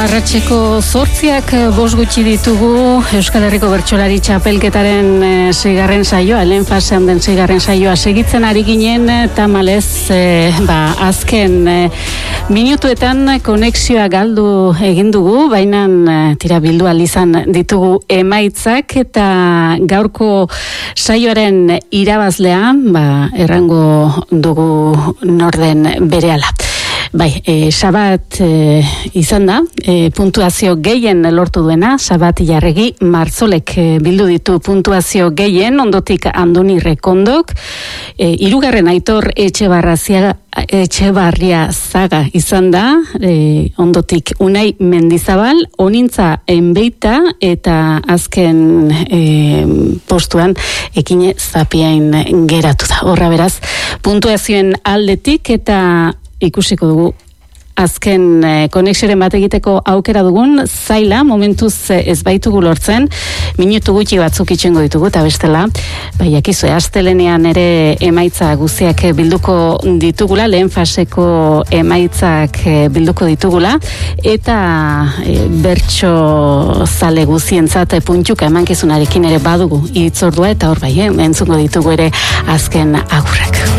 Arratseko 8:05 gutxi ditugu Euskal Herriko Bertsolari Txapelketaren 6. saioa, lehen fasean den 6. saioa segitzen ari ginen, tamalez azken minutuetan konexioa galdu egin dugu, baina tira bildu izan ditugu emaitzak eta gaurko saioaren irabazlea errango dugu norden berehala. Sabat izan da, puntuazio gehien lortu duena, Sabat Jarregi Martzolek bildu ditu puntuazio gehien, ondotik Andoni Rekondok, 3. Aitor Etxebarria Zaga izan da, ondotik Unai Mendizabal, Onintza Enbeita eta azken postuan Ekine Zapiain geratu da. Horra beraz, puntuazioen aldetik eta ikusiko dugu azken konexioren bat egiteko aukera dugun, zaila, momentuz ez baitugu lortzen, minutu gutxi batzuk itxengo ditugu, eta bestela, jakizue, astelenean ere emaitza guziak bilduko ditugula, lehen faseko emaitzak bilduko ditugula, eta bertso zale guzientzat puntuka emankizunarekin ere badugu hitzordua, eta hor entzungo ditugu ere azken agurrak.